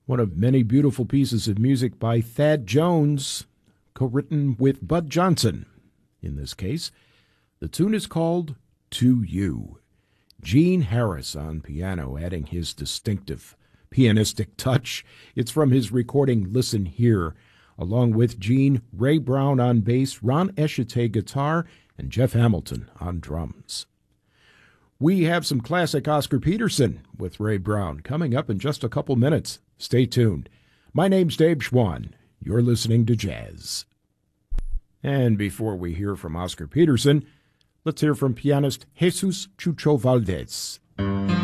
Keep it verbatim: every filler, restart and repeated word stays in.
one of many beautiful pieces of music by Thad Jones, co-written with Bud Johnson. In this case, the tune is called To You. Gene Harris on piano, adding his distinctive pianistic touch. It's from his recording Listen Here. Along with Gene, Ray Brown on bass, Ron Eshite guitar, and Jeff Hamilton on drums. We have some classic Oscar Peterson with Ray Brown coming up in just a couple minutes. Stay tuned. My name's Dave Schwann. You're listening to Jazz. And before we hear from Oscar Peterson, let's hear from pianist Jesus Chucho Valdez.